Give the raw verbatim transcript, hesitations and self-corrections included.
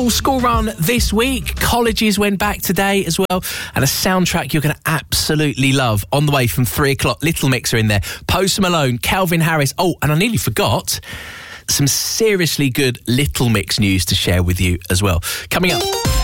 School run this week. Colleges went back today as well. And a soundtrack you're going to absolutely love on the way from three o'clock. Little Mix are in there. Post Malone, Calvin Harris. Oh, and I nearly forgot, some seriously good Little Mix news to share with you as well. Coming up.